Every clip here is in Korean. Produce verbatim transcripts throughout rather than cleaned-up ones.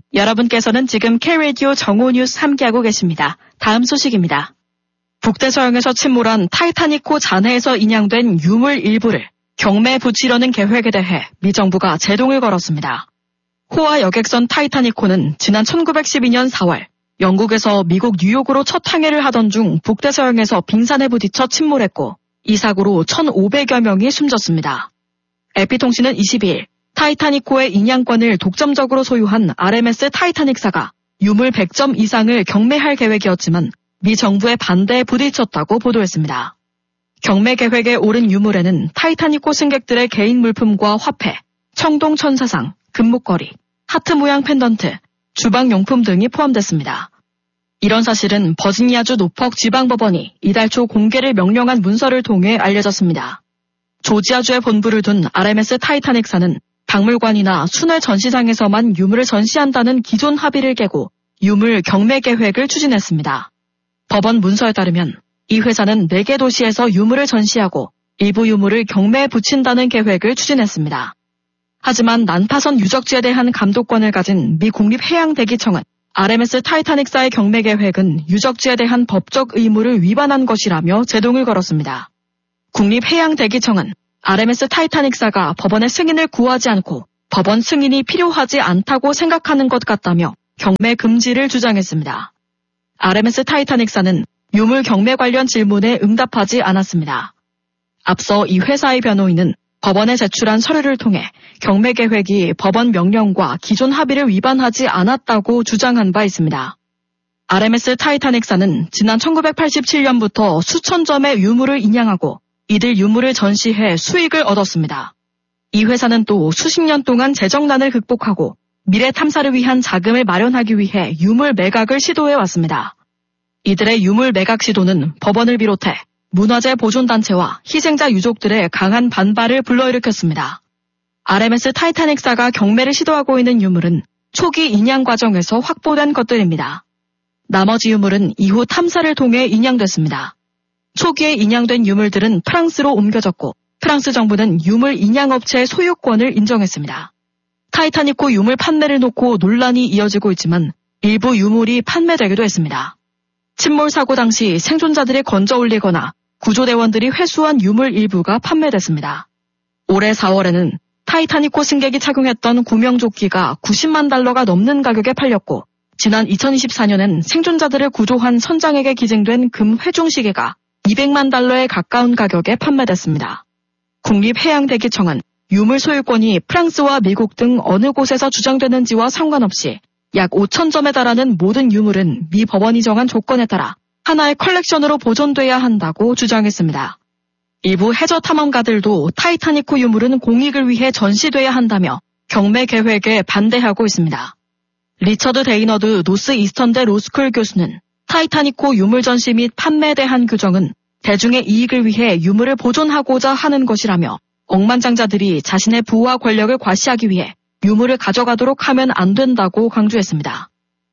여러분께서는 지금 K-라디오 정오 뉴스 함께하고 계십니다. 다음 소식입니다. 북대서양에서 침몰한 타이타닉호 잔해에서 인양된 유물 일부를 경매에 붙이려는 계획에 대해 미 정부가 제동을 걸었습니다. 호화 여객선 타이타닉호는 지난 천구백십이 년 사월 영국에서 미국 뉴욕으로 첫 항해를 하던 중 북대서양에서 빙산에 부딪혀 침몰했고 이 사고로 천오백여 명이 숨졌습니다. 에피통신은 이십이 일 타이타닉호의 인양권을 독점적으로 소유한 알엠에스 타이타닉사가 유물 백 점 이상을 경매할 계획이었지만 미 정부의 반대에 부딪혔다고 보도했습니다. 경매 계획에 오른 유물에는 타이타닉호 승객들의 개인 물품과 화폐, 청동 천사상, 금목걸이, 하트 모양 펜던트, 주방용품 등이 포함됐습니다. 이런 사실은 버지니아주 노퍽 지방법원이 이달 초 공개를 명령한 문서를 통해 알려졌습니다. 조지아주에 본부를 둔 알엠에스 타이타닉사는 박물관이나 순회 전시장에서만 유물을 전시한다는 기존 합의를 깨고 유물 경매 계획을 추진했습니다. 법원 문서에 따르면 이 회사는 네 개 도시에서 유물을 전시하고 일부 유물을 경매에 붙인다는 계획을 추진했습니다. 하지만 난파선 유적지에 대한 감독권을 가진 미 국립해양대기청은 알엠에스 타이타닉사의 경매 계획은 유적지에 대한 법적 의무를 위반한 것이라며 제동을 걸었습니다. 국립해양대기청은 알엠에스 타이타닉사가 법원의 승인을 구하지 않고 법원 승인이 필요하지 않다고 생각하는 것 같다며 경매 금지를 주장했습니다. 알엠에스 타이타닉사는 유물 경매 관련 질문에 응답하지 않았습니다. 앞서 이 회사의 변호인은 법원에 제출한 서류를 통해 경매 계획이 법원 명령과 기존 합의를 위반하지 않았다고 주장한 바 있습니다. 알엠에스 타이타닉사는 지난 천구백팔십칠 년부터 수천 점의 유물을 인양하고 이들 유물을 전시해 수익을 얻었습니다. 이 회사는 또 수십 년 동안 재정난을 극복하고 미래 탐사를 위한 자금을 마련하기 위해 유물 매각을 시도해왔습니다. 이들의 유물 매각 시도는 법원을 비롯해 문화재 보존단체와 희생자 유족들의 강한 반발을 불러일으켰습니다. 알엠에스 타이타닉사가 경매를 시도하고 있는 유물은 초기 인양 과정에서 확보된 것들입니다. 나머지 유물은 이후 탐사를 통해 인양됐습니다. 초기에 인양된 유물들은 프랑스로 옮겨졌고 프랑스 정부는 유물 인양업체의 소유권을 인정했습니다. 타이타닉호 유물 판매를 놓고 논란이 이어지고 있지만 일부 유물이 판매되기도 했습니다. 침몰 사고 당시 생존자들이 건져 올리거나 구조대원들이 회수한 유물 일부가 판매됐습니다. 올해 사월에는 타이타닉호 승객이 착용했던 구명조끼가 구십만 달러가 넘는 가격에 팔렸고 지난 이천이십사 년엔 생존자들을 구조한 선장에게 기증된 금 회중시계가 이백만 달러에 가까운 가격에 판매됐습니다. 국립해양대기청은 유물 소유권이 프랑스와 미국 등 어느 곳에서 주장되는지와 상관없이 약 오천 점에 달하는 모든 유물은 미 법원이 정한 조건에 따라 하나의 컬렉션으로 보존돼야 한다고 주장했습니다. 일부 해저 탐험가들도 타이타닉호 유물은 공익을 위해 전시돼야 한다며 경매 계획에 반대하고 있습니다. 리처드 데이너드 노스 이스턴대 로스쿨 교수는 타이타닉호 유물 전시 및 판매에 대한 규정은 대중의 이익을 위해 유물을 보존하고자 하는 것이라며 억만장자들이 자신의 부와 권력을 과시하기 위해 유물을 가져가도록 하면 안 된다고 강조했습니다.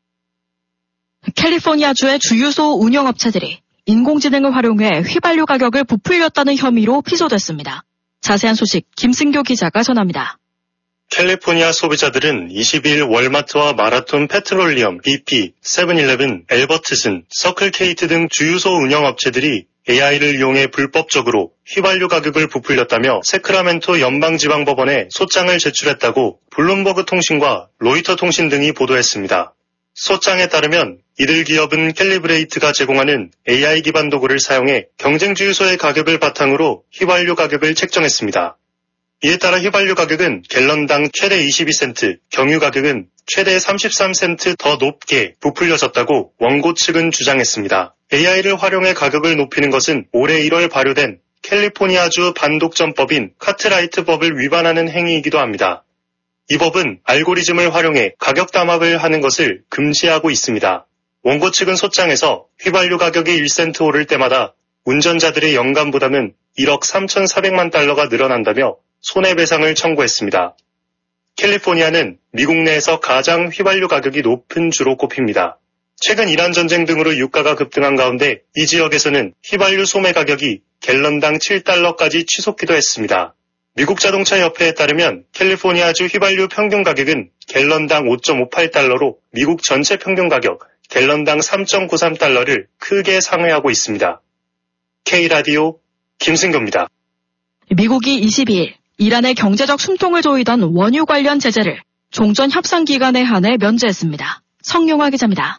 캘리포니아주의 주유소 운영업체들이 인공지능을 활용해 휘발유 가격을 부풀렸다는 혐의로 피소됐습니다. 자세한 소식 김승교 기자가 전합니다. 캘리포니아 소비자들은 이십이 일 월마트와 마라톤 페트롤리엄, 비피, 세븐일레븐, 엘버트슨, 서클케이트 등 주유소 운영업체들이 에이아이를 이용해 불법적으로 휘발유 가격을 부풀렸다며 세크라멘토 연방지방법원에 소장을 제출했다고 블룸버그 통신과 로이터 통신 등이 보도했습니다. 소장에 따르면 이들 기업은 캘리브레이트가 제공하는 에이아이 기반 도구를 사용해 경쟁 주유소의 가격을 바탕으로 휘발유 가격을 책정했습니다. 이에 따라 휘발유 가격은 갤런당 최대 이십이 센트, 경유 가격은 최대 삼십삼 센트 더 높게 부풀려졌다고 원고 측은 주장했습니다. 에이아이를 활용해 가격을 높이는 것은 올해 일월 발효된 캘리포니아주 반독점법인 카트라이트법을 위반하는 행위이기도 합니다. 이 법은 알고리즘을 활용해 가격 담합을 하는 것을 금지하고 있습니다. 원고 측은 소장에서 휘발유 가격이 일 센트 오를 때마다 운전자들의 연간 부담은 일억 삼천사백만 달러가 늘어난다며 손해배상을 청구했습니다. 캘리포니아는 미국 내에서 가장 휘발유 가격이 높은 주로 꼽힙니다. 최근 이란 전쟁 등으로 유가가 급등한 가운데 이 지역에서는 휘발유 소매 가격이 갤런당 칠 달러까지 치솟기도 했습니다. 미국 자동차 협회에 따르면 캘리포니아주 휘발유 평균 가격은 갤런당 오 점 오팔 달러로 미국 전체 평균 가격 갤런당 삼 점 구삼 달러를 크게 상회하고 있습니다. K라디오 김승규입니다. 미국이 이십이일 이란의 경제적 숨통을 조이던 원유 관련 제재를 종전 협상 기간에 한해 면제했습니다. 성용화 기자입니다.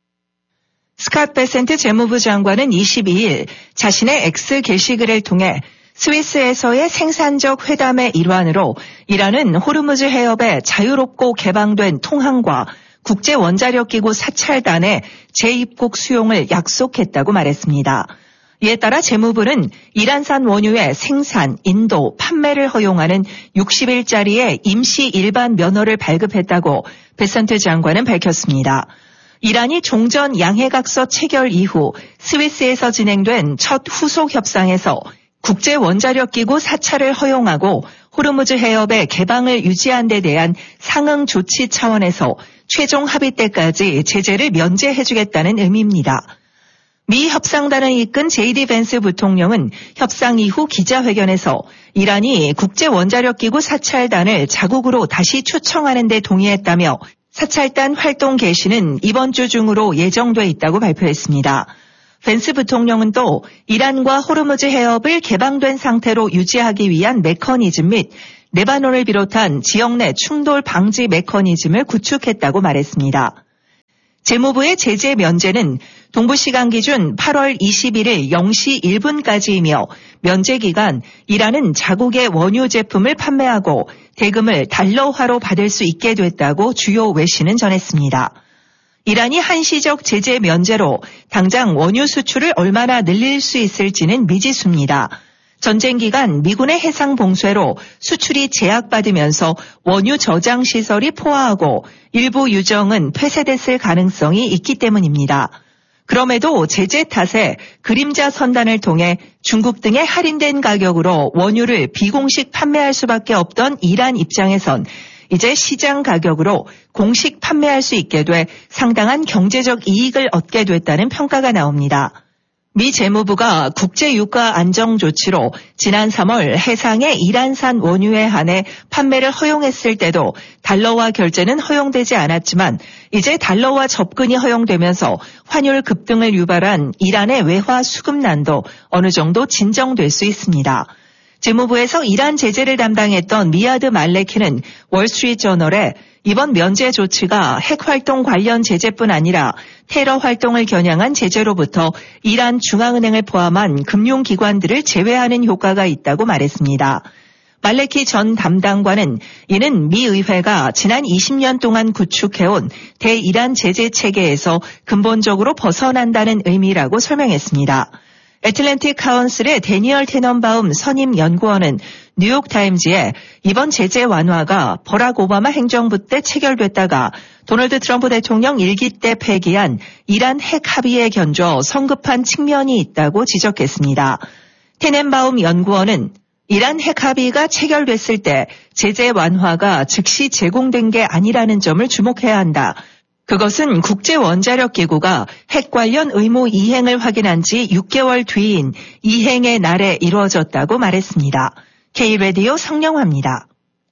스캇 베센트 재무부 장관은 이십이일 자신의 X 게시글을 통해 스위스에서의 생산적 회담의 일환으로 이란은 호르무즈 해협에 자유롭고 개방된 통항과 국제 원자력 기구 사찰단의 재입국 수용을 약속했다고 말했습니다. 이에 따라 재무부는 이란산 원유의 생산, 인도, 판매를 허용하는 육십 일짜리의 임시 일반 면허를 발급했다고 베센트 장관은 밝혔습니다. 이란이 종전 양해각서 체결 이후 스위스에서 진행된 첫 후속 협상에서 국제 원자력 기구 사찰을 허용하고 호르무즈 해협의 개방을 유지한 데 대한 상응 조치 차원에서 최종 합의 때까지 제재를 면제해주겠다는 의미입니다. 미 협상단을 이끈 제이디 벤스 부통령은 협상 이후 기자회견에서 이란이 국제 원자력 기구 사찰단을 자국으로 다시 초청하는 데 동의했다며 사찰단 활동 개시는 이번 주 중으로 예정돼 있다고 발표했습니다. 벤스 부통령은 또 이란과 호르무즈 해협을 개방된 상태로 유지하기 위한 메커니즘 및 레바논을 비롯한 지역 내 충돌 방지 메커니즘을 구축했다고 말했습니다. 재무부의 제재 면제는 동부시간 기준 팔월 이십일일 영 시 일 분까지이며 면제 기간 이란은 자국의 원유 제품을 판매하고 대금을 달러화로 받을 수 있게 됐다고 주요 외신은 전했습니다. 이란이 한시적 제재 면제로 당장 원유 수출을 얼마나 늘릴 수 있을지는 미지수입니다. 전쟁 기간 미군의 해상 봉쇄로 수출이 제약받으면서 원유 저장 시설이 포화하고 일부 유정은 폐쇄됐을 가능성이 있기 때문입니다. 그럼에도 제재 탓에 그림자 선단을 통해 중국 등의 할인된 가격으로 원유를 비공식 판매할 수밖에 없던 이란 입장에선 이제 시장 가격으로 공식 판매할 수 있게 돼 상당한 경제적 이익을 얻게 됐다는 평가가 나옵니다. 미 재무부가 국제 유가 안정 조치로 지난 삼월 해상의 이란산 원유에 한해 판매를 허용했을 때도 달러화 결제는 허용되지 않았지만 이제 달러화 접근이 허용되면서 환율 급등을 유발한 이란의 외화 수급난도 어느 정도 진정될 수 있습니다. 재무부에서 이란 제재를 담당했던 미야드 말레키는 월스트리트저널에 이번 면제 조치가 핵활동 관련 제재뿐 아니라 테러 활동을 겨냥한 제재로부터 이란 중앙은행을 포함한 금융기관들을 제외하는 효과가 있다고 말했습니다. 말레키 전 담당관은 이는 미 의회가 지난 이십 년 동안 구축해온 대이란 제재 체계에서 근본적으로 벗어난다는 의미라고 설명했습니다. 애틀랜틱 카운슬의 데니얼 테넌바움 선임 연구원은 뉴욕타임즈에 이번 제재 완화가 버락 오바마 행정부 때 체결됐다가 도널드 트럼프 대통령 일기 때 폐기한 이란 핵 합의에 견줘 성급한 측면이 있다고 지적했습니다. 테넨바움 연구원은 이란 핵 합의가 체결됐을 때 제재 완화가 즉시 제공된 게 아니라는 점을 주목해야 한다. 그것은 국제원자력기구가 핵 관련 의무 이행을 확인한 지 육 개월 뒤인 이행의 날에 이루어졌다고 말했습니다. K라디오 성령화입니다.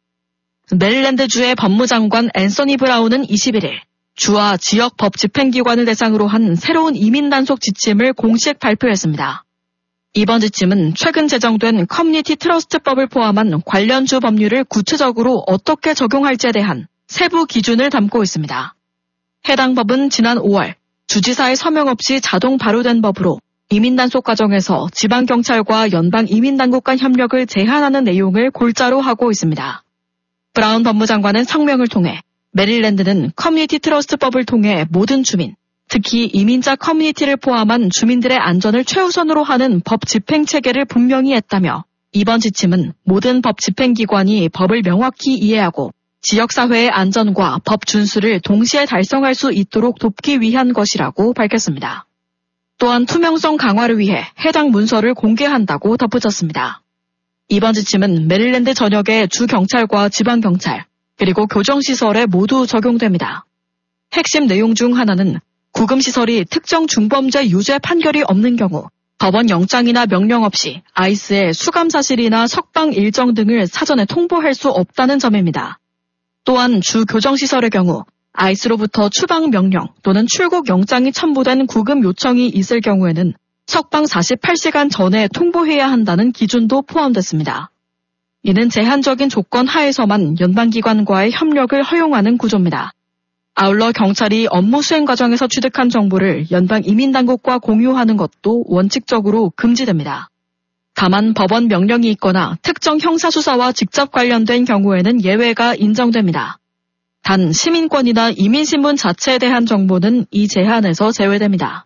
메릴랜드주의 법무장관 앤서니 브라운은 이십일일 주와 지역 법 집행기관을 대상으로 한 새로운 이민 단속 지침을 공식 발표했습니다. 이번 지침은 최근 제정된 커뮤니티 트러스트법을 포함한 관련 주 법률을 구체적으로 어떻게 적용할지에 대한 세부 기준을 담고 있습니다. 해당 법은 지난 오월 주지사의 서명 없이 자동 발효된 법으로 이민단속 과정에서 지방경찰과 연방이민당국 간 협력을 제한하는 내용을 골자로 하고 있습니다. 브라운 법무장관은 성명을 통해 메릴랜드는 커뮤니티 트러스트법을 통해 모든 주민, 특히 이민자 커뮤니티를 포함한 주민들의 안전을 최우선으로 하는 법 집행 체계를 분명히 했다며 이번 지침은 모든 법 집행기관이 법을 명확히 이해하고 지역사회의 안전과 법 준수를 동시에 달성할 수 있도록 돕기 위한 것이라고 밝혔습니다. 또한 투명성 강화를 위해 해당 문서를 공개한다고 덧붙였습니다. 이번 지침은 메릴랜드 전역의 주경찰과 지방경찰, 그리고 교정시설에 모두 적용됩니다. 핵심 내용 중 하나는 구금시설이 특정 중범죄 유죄 판결이 없는 경우 법원 영장이나 명령 없이 아이스의 수감 사실이나 석방 일정 등을 사전에 통보할 수 없다는 점입니다. 또한 주 교정시설의 경우 아이스로부터 추방 명령 또는 출국 영장이 첨부된 구금 요청이 있을 경우에는 석방 사십팔 시간 전에 통보해야 한다는 기준도 포함됐습니다. 이는 제한적인 조건 하에서만 연방기관과의 협력을 허용하는 구조입니다. 아울러 경찰이 업무 수행 과정에서 취득한 정보를 연방이민당국과 공유하는 것도 원칙적으로 금지됩니다. 다만 법원 명령이 있거나 특정 형사수사와 직접 관련된 경우에는 예외가 인정됩니다. 단 시민권이나 이민신분 자체에 대한 정보는 이 제한에서 제외됩니다.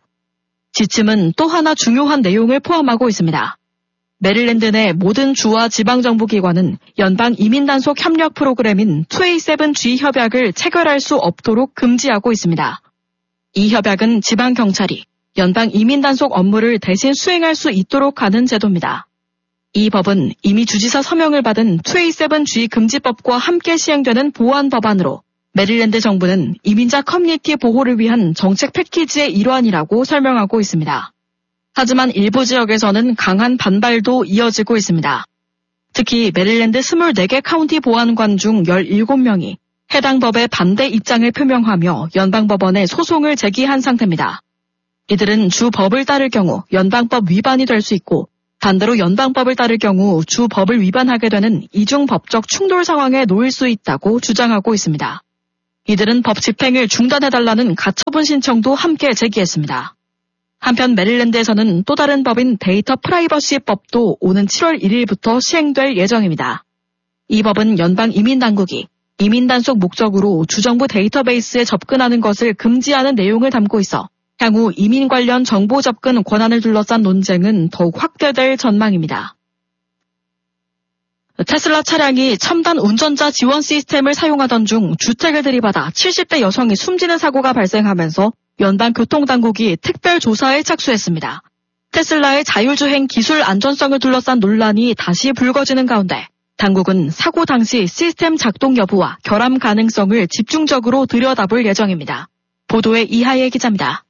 지침은 또 하나 중요한 내용을 포함하고 있습니다. 메릴랜드 내 모든 주와 지방정부기관은 연방이민단속 협력 프로그램인 이백십칠 지 협약을 체결할 수 없도록 금지하고 있습니다. 이 협약은 지방경찰이 연방이민단속 업무를 대신 수행할 수 있도록 하는 제도입니다. 이 법은 이미 주지사 서명을 받은 이백십칠 지 금지법과 함께 시행되는 보완 법안으로 메릴랜드 정부는 이민자 커뮤니티 보호를 위한 정책 패키지의 일환이라고 설명하고 있습니다. 하지만 일부 지역에서는 강한 반발도 이어지고 있습니다. 특히 메릴랜드 이십사 개 카운티 보안관 중 열일곱 명이 해당 법에 반대 입장을 표명하며 연방법원에 소송을 제기한 상태입니다. 이들은 주 법을 따를 경우 연방법 위반이 될 수 있고 반대로 연방법을 따를 경우 주 법을 위반하게 되는 이중 법적 충돌 상황에 놓일 수 있다고 주장하고 있습니다. 이들은 법 집행을 중단해달라는 가처분 신청도 함께 제기했습니다. 한편 메릴랜드에서는 또 다른 법인 데이터 프라이버시법도 오는 칠월 일일부터 시행될 예정입니다. 이 법은 연방 이민당국이 이민단속 목적으로 주정부 데이터베이스에 접근하는 것을 금지하는 내용을 담고 있어 향후 이민 관련 정보 접근 권한을 둘러싼 논쟁은 더욱 확대될 전망입니다. 테슬라 차량이 첨단 운전자 지원 시스템을 사용하던 중 주택을 들이받아 칠십 대 여성이 숨지는 사고가 발생하면서 연방교통당국이 특별조사에 착수했습니다. 테슬라의 자율주행 기술 안전성을 둘러싼 논란이 다시 불거지는 가운데 당국은 사고 당시 시스템 작동 여부와 결함 가능성을 집중적으로 들여다볼 예정입니다. 보도에 이하예 기자입니다.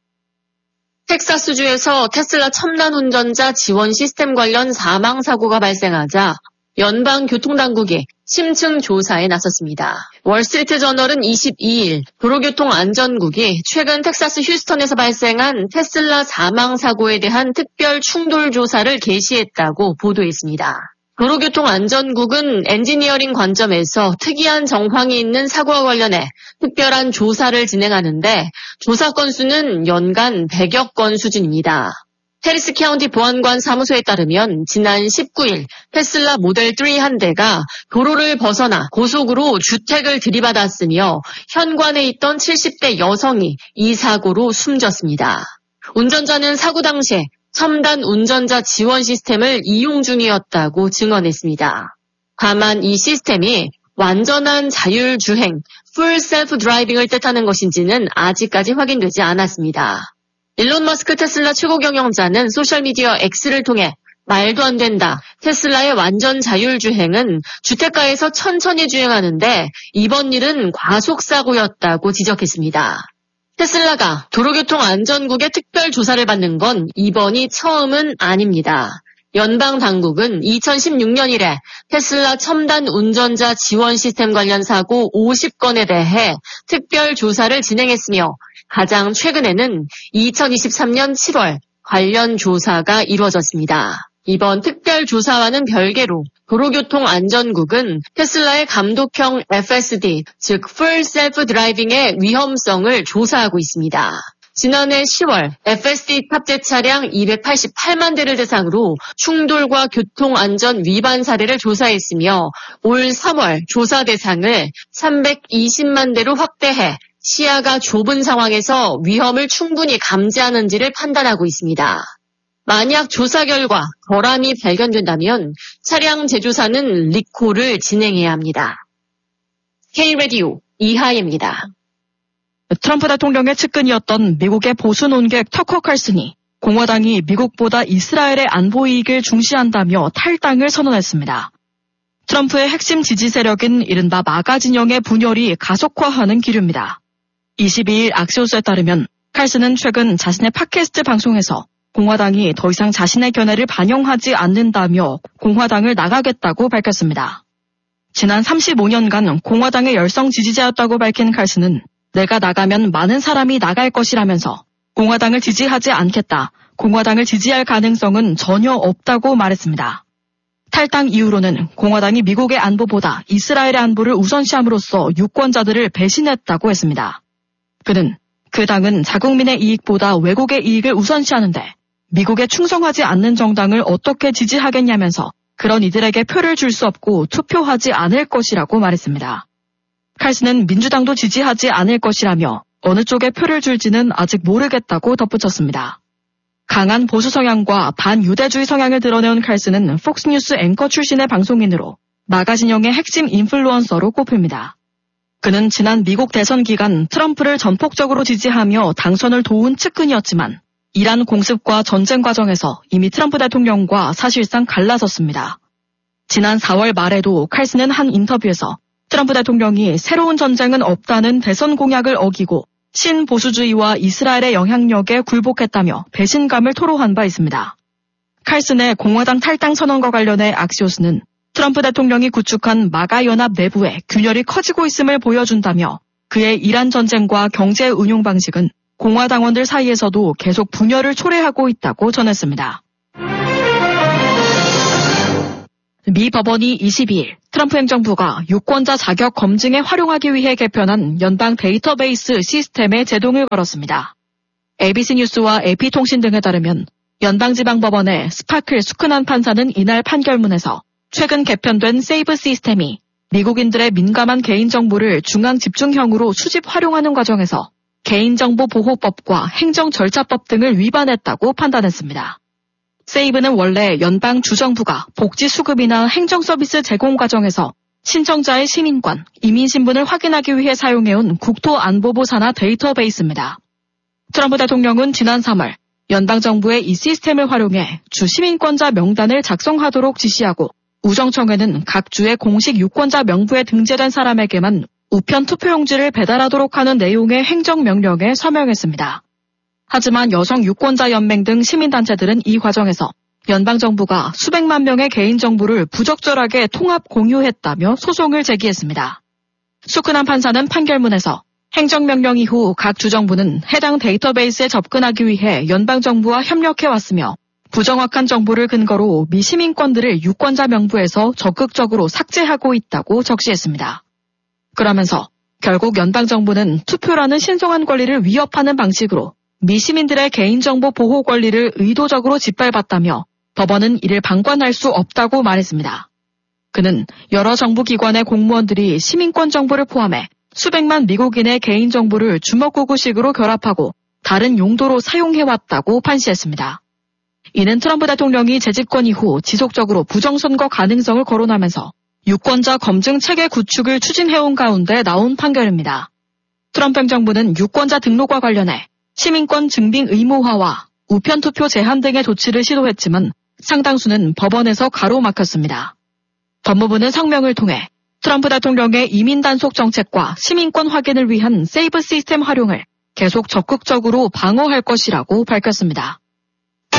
텍사스주에서 테슬라 첨단 운전자 지원 시스템 관련 사망 사고가 발생하자 연방교통당국이 심층 조사에 나섰습니다. 월스트리트 저널은 이십이일 도로교통안전국이 최근 텍사스 휴스턴에서 발생한 테슬라 사망 사고에 대한 특별 충돌 조사를 개시했다고 보도했습니다. 도로교통안전국은 엔지니어링 관점에서 특이한 정황이 있는 사고와 관련해 특별한 조사를 진행하는데 조사 건수는 연간 백여 건 수준입니다. 해리스 카운티 보안관 사무소에 따르면 지난 십구일 테슬라 모델 삼 한 대가 도로를 벗어나 고속으로 주택을 들이받았으며 현관에 있던 칠십 대 여성이 이 사고로 숨졌습니다. 운전자는 사고 당시에 첨단 운전자 지원 시스템을 이용 중이었다고 증언했습니다. 다만 이 시스템이 완전한 자율주행, Full Self Driving을 뜻하는 것인지는 아직까지 확인되지 않았습니다. 일론 머스크 테슬라 최고 경영자는 소셜미디어 X를 통해 말도 안 된다. 테슬라의 완전 자율주행은 주택가에서 천천히 주행하는데 이번 일은 과속사고였다고 지적했습니다. 테슬라가 도로교통안전국의 특별 조사를 받는 건 이번이 처음은 아닙니다. 연방 당국은 이천십육년 이래 테슬라 첨단 운전자 지원 시스템 관련 사고 오십 건에 대해 특별 조사를 진행했으며 가장 최근에는 이천이십삼년 칠월 관련 조사가 이루어졌습니다. 이번 특별 조사와는 별개로 도로교통안전국은 테슬라의 감독형 에프에스디, 즉 Full Self Driving의 위험성을 조사하고 있습니다. 지난해 시월 에프에스디 탑재 차량 이백팔십팔만 대를 대상으로 충돌과 교통안전 위반 사례를 조사했으며 올 삼월 조사 대상을 삼백이십만 대로 확대해 시야가 좁은 상황에서 위험을 충분히 감지하는지를 판단하고 있습니다. 만약 조사 결과 결함이 발견된다면 차량 제조사는 리콜을 진행해야 합니다. K-라디오 이하예입니다. 트럼프 대통령의 측근이었던 미국의 보수 논객 터커 칼슨이 공화당이 미국보다 이스라엘의 안보 이익을 중시한다며 탈당을 선언했습니다. 트럼프의 핵심 지지 세력인 이른바 마가 진영의 분열이 가속화하는 기류입니다. 이십이일 악시오스에 따르면 칼슨은 최근 자신의 팟캐스트 방송에서 공화당이 더 이상 자신의 견해를 반영하지 않는다며 공화당을 나가겠다고 밝혔습니다. 지난 삼십오 년간 공화당의 열성 지지자였다고 밝힌 칼슨은 내가 나가면 많은 사람이 나갈 것이라면서 공화당을 지지하지 않겠다, 공화당을 지지할 가능성은 전혀 없다고 말했습니다. 탈당 이후로는 공화당이 미국의 안보보다 이스라엘의 안보를 우선시함으로써 유권자들을 배신했다고 했습니다. 그는 그 당은 자국민의 이익보다 외국의 이익을 우선시하는데 미국에 충성하지 않는 정당을 어떻게 지지하겠냐면서 그런 이들에게 표를 줄 수 없고 투표하지 않을 것이라고 말했습니다. 칼슨은 민주당도 지지하지 않을 것이라며 어느 쪽에 표를 줄지는 아직 모르겠다고 덧붙였습니다. 강한 보수 성향과 반유대주의 성향을 드러내온 칼슨은 폭스뉴스 앵커 출신의 방송인으로 마가 진영의 핵심 인플루언서로 꼽힙니다. 그는 지난 미국 대선 기간 트럼프를 전폭적으로 지지하며 당선을 도운 측근이었지만 이란 공습과 전쟁 과정에서 이미 트럼프 대통령과 사실상 갈라섰습니다. 지난 사월 말에도 칼슨은 한 인터뷰에서 트럼프 대통령이 새로운 전쟁은 없다는 대선 공약을 어기고 신보수주의와 이스라엘의 영향력에 굴복했다며 배신감을 토로한 바 있습니다. 칼슨의 공화당 탈당 선언과 관련해 악시오스는 트럼프 대통령이 구축한 마가 연합 내부에 균열이 커지고 있음을 보여준다며 그의 이란 전쟁과 경제 운용 방식은 공화당원들 사이에서도 계속 분열을 초래하고 있다고 전했습니다. 미 법원이 이십이일 트럼프 행정부가 유권자 자격 검증에 활용하기 위해 개편한 연방 데이터베이스 시스템에 제동을 걸었습니다. 에이비씨 뉴스와 에이피통신 등에 따르면 연방지방법원의 스파클 수크난 판사는 이날 판결문에서 최근 개편된 세이브 시스템이 미국인들의 민감한 개인정보를 중앙집중형으로 수집 활용하는 과정에서 개인정보보호법과 행정절차법 등을 위반했다고 판단했습니다. 세이브는 원래 연방 주정부가 복지수급이나 행정서비스 제공 과정에서 신청자의 시민권, 이민신분을 확인하기 위해 사용해온 국토안보부 산하 데이터베이스입니다. 트럼프 대통령은 지난 삼월 연방정부의 이 시스템을 활용해 주 시민권자 명단을 작성하도록 지시하고 우정청에는 각 주의 공식 유권자 명부에 등재된 사람에게만 우편 투표용지를 배달하도록 하는 내용의 행정명령에 서명했습니다. 하지만 여성 유권자 연맹 등 시민단체들은 이 과정에서 연방정부가 수백만 명의 개인정보를 부적절하게 통합 공유했다며 소송을 제기했습니다. 수크난 판사는 판결문에서 행정명령 이후 각 주정부는 해당 데이터베이스에 접근하기 위해 연방정부와 협력해왔으며 부정확한 정보를 근거로 미 시민권들을 유권자 명부에서 적극적으로 삭제하고 있다고 적시했습니다. 그러면서 결국 연방정부는 투표라는 신성한 권리를 위협하는 방식으로 미 시민들의 개인정보 보호 권리를 의도적으로 짓밟았다며 법원은 이를 방관할 수 없다고 말했습니다. 그는 여러 정부 기관의 공무원들이 시민권 정보를 포함해 수백만 미국인의 개인정보를 주먹구구식으로 결합하고 다른 용도로 사용해왔다고 판시했습니다. 이는 트럼프 대통령이 재집권 이후 지속적으로 부정선거 가능성을 거론하면서 유권자 검증 체계 구축을 추진해온 가운데 나온 판결입니다. 트럼프 행정부는 유권자 등록과 관련해 시민권 증빙 의무화와 우편투표 제한 등의 조치를 시도했지만 상당수는 법원에서 가로막혔습니다. 법무부는 성명을 통해 트럼프 대통령의 이민 단속 정책과 시민권 확인을 위한 세이브 시스템 활용을 계속 적극적으로 방어할 것이라고 밝혔습니다.